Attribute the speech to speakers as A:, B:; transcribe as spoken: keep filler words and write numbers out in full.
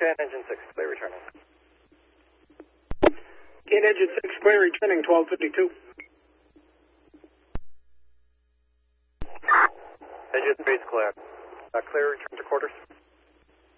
A: Can engine six, clear returning.
B: Can engine six, clear returning, twelve fifty-two.
A: Engine three is clear. Uh, clear return to quarters.